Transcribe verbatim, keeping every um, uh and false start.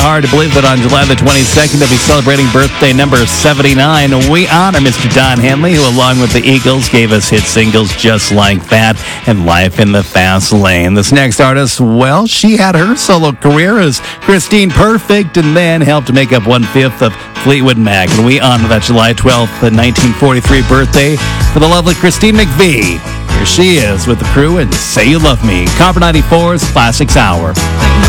hard to believe that on July the twenty-second, they'll be celebrating birthday number seventy-nine. We honor Mister Don Henley, who, along with the Eagles, gave us hit singles just like that and Life in the Fast Lane. This next artist, well, she had her solo career as Christine Perfect and then helped make up one-fifth of Fleetwood Mac. And we honor that July twelfth, nineteen forty-three birthday for the lovely Christine McVie. Here she is with the crew and Say You Love Me. Copper ninety-four's Classics Hour.